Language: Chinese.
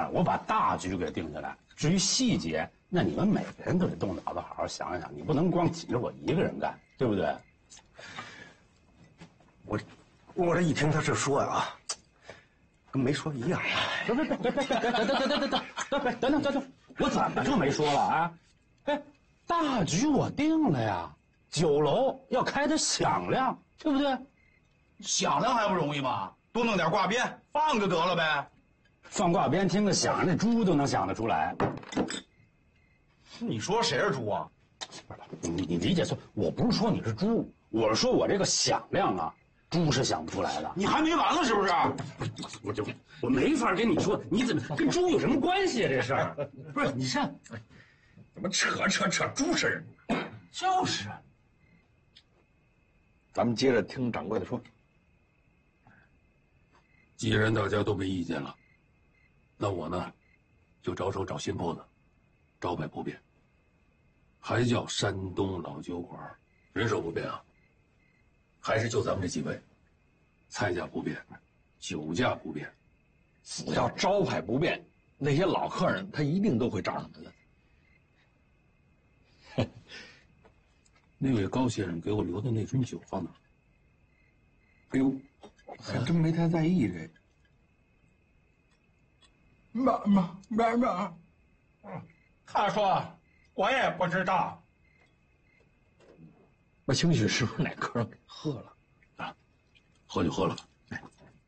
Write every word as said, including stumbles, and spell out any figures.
我把大局给定下来，至于细节，那你们每个人都得动脑子，好好想想，你不能光挤着我一个人干，对不对？ 我，我这一听他这说呀，跟没说一样。 别别别别别别别别别别别等等等等，我怎么就没说了啊？哎，大局我定了呀，酒楼要开得响亮，对不对？ 响亮还不容易吗？多弄点挂鞭，放就得了呗。 放挂鞭听个响，那猪都能想得出来。 你说谁是猪啊？ 不是，你你理解错，我不是说你是猪，我是说我这个响亮啊，猪是想不出来的。 你还没完了是不是？ 我就我没法跟你说，你怎么跟猪有什么关系啊？这事儿不是你这怎么扯扯扯猪吃人？就是。 咱们接着听掌柜的说。 既然大家都没意见了，那我呢，就着手找新铺子，招牌不变，还叫山东老酒馆，人手不变啊，还是就咱们这几位，菜价不变，酒价不变， 只要招牌不变，那些老客人他一定都会找上门的。 那位高先生给我留的那樽酒放哪儿？ 哎呦，还真没太在意这个。 没没没没，他说我也不知道。 那兴许是不是哪客人给喝了？ 啊，喝就喝了吧。